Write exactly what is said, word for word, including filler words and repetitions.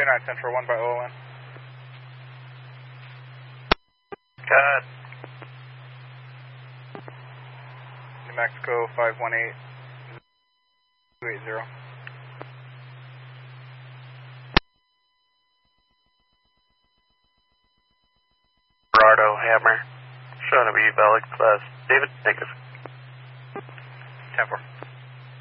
two nine Central, one by O L N. Cut. New Mexico five one eight two eight zero. Gerardo, Hammer. Showing to be Bellic plus David, negative. ten four.